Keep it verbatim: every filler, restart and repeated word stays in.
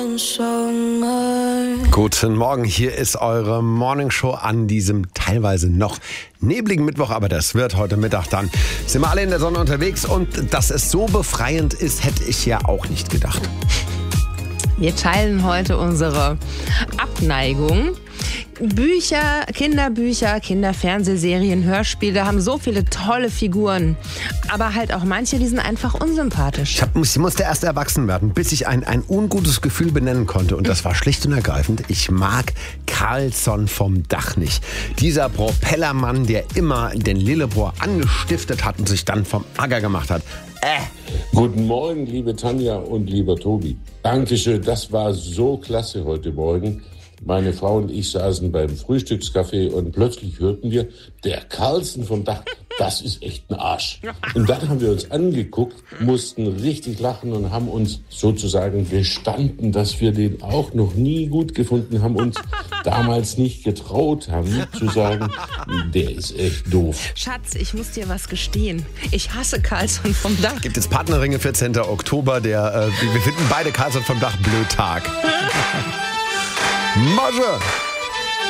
Guten Morgen, hier ist eure Morningshow an diesem teilweise noch nebligen Mittwoch, aber das wird heute Mittag dann. Sind wir alle in der Sonne unterwegs und dass es so befreiend ist, hätte ich ja auch nicht gedacht. Wir teilen heute unsere Abneigung. Bücher, Kinderbücher, Kinderfernsehserien, Hörspiele haben so viele tolle Figuren. Aber halt auch manche, die sind einfach unsympathisch. Ich, hab, ich musste erst erwachsen werden, bis ich ein, ein ungutes Gefühl benennen konnte. Und das war schlicht und ergreifend, ich mag Carlsson vom Dach nicht. Dieser Propellermann, der immer den Lillebrohr angestiftet hat und sich dann vom Acker gemacht hat. Äh. Guten Morgen, liebe Tanja und lieber Tobi. Dankeschön, das war so klasse heute Morgen. Meine Frau und ich saßen beim Frühstückskaffee und plötzlich hörten wir, der Carlsson vom Dach, das ist echt ein Arsch. Und dann haben wir uns angeguckt, mussten richtig lachen und haben uns sozusagen gestanden, dass wir den auch noch nie gut gefunden haben, uns damals nicht getraut haben zu sagen, der ist echt doof. Schatz, ich muss dir was gestehen. Ich hasse Carlsson vom Dach. Gibt es Partnerringe vierzehnten Oktober, der, äh, wir finden beide Carlsson vom Dach blöd Tag. Masche!